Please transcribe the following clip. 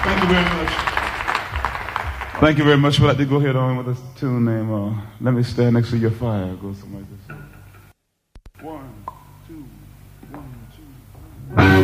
Thank you very much. Thank you very much. We'd like to go ahead on with a tune named Let Me Stand Next to Your Fire. It goes something like this. 1, 2, 1, 2.